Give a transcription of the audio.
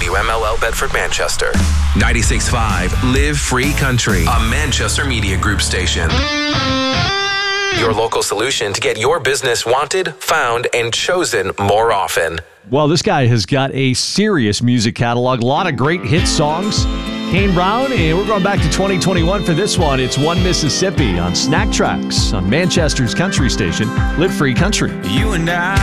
WMLL Bedford Manchester. 96.5 Live Free Country, a Manchester Media Group station. Your local solution to get your business wanted, found, and chosen more often. Well, this guy has got a serious music catalog, a lot of great hit songs. Kane Brown, and we're going back to 2021 for this one. It's One Mississippi on Snack Tracks on Manchester's country station, Live Free Country. You and I